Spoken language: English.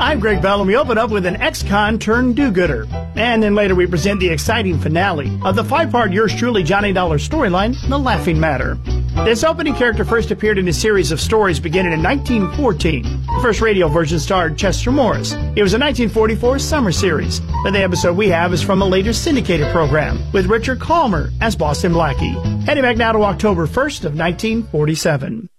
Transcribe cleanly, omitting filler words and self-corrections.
I'm Greg Bell, and we open up with an ex-con turned do-gooder. And then later we present the exciting finale of the 5-part Yours Truly Johnny Dollar storyline, The Laughing Matter. This opening character first appeared in a series of stories beginning in 1914. The first radio version starred Chester Morris. It was a 1944 summer series, but the episode we have is from a later syndicated program with Richard Calmer as Boston Blackie. Heading back now to October 1st of 1947.